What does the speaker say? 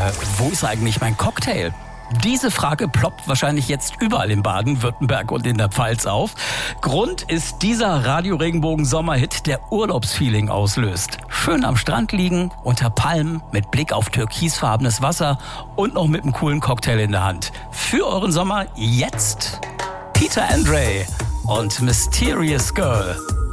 wo ist eigentlich mein Cocktail? Diese Frage ploppt wahrscheinlich jetzt überall in Baden-Württemberg und in der Pfalz auf. Grund ist dieser Radio-Regenbogen-Sommerhit, der Urlaubsfeeling auslöst. Schön am Strand liegen, unter Palmen, mit Blick auf türkisfarbenes Wasser und noch mit einem coolen Cocktail in der Hand. Für euren Sommer jetzt Peter Andre und Mysterious Girl.